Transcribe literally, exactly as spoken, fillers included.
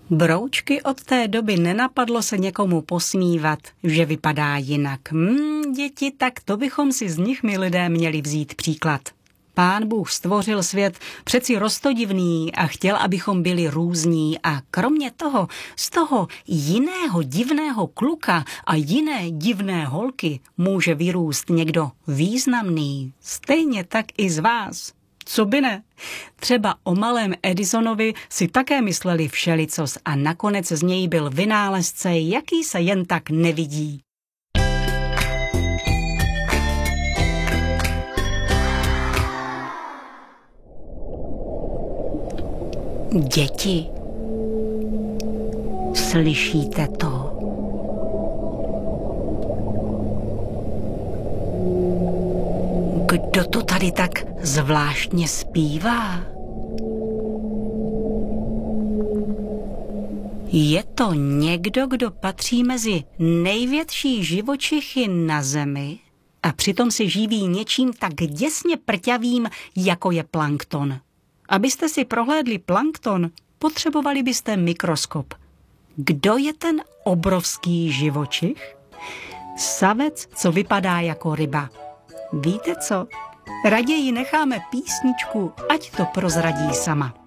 Broučky od té doby nenapadlo se někomu posmívat, že vypadá jinak. Hmm, děti, tak to bychom si z nich my lidé měli vzít příklad. Pán Bůh stvořil svět přeci roztodivný a chtěl, abychom byli různí a kromě toho, z toho jiného divného kluka a jiné divné holky může vyrůst někdo významný, stejně tak i z vás. Co by ne? Třeba o malém Edisonovi si také mysleli všelicos a nakonec z něj byl vynálezce, jaký se jen tak nevidí. Děti, slyšíte to? Kdo to tady tak zvláštně zpívá? Je to někdo, kdo patří mezi největší živočichy na zemi a přitom se živí něčím tak děsně prťavým, jako je plankton. Abyste si prohlédli plankton, potřebovali byste mikroskop. Kdo je ten obrovský živočich? Savec, co vypadá jako ryba. Víte co? Raději necháme písničku, ať to prozradí sama.